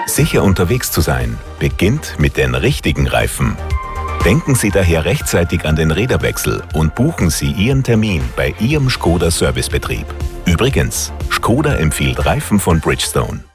Sicher unterwegs zu sein, beginnt mit den richtigen Reifen. Denken Sie daher rechtzeitig an den Räderwechsel und buchen Sie Ihren Termin bei Ihrem Škoda Servicebetrieb. Übrigens, Škoda empfiehlt Reifen von Bridgestone.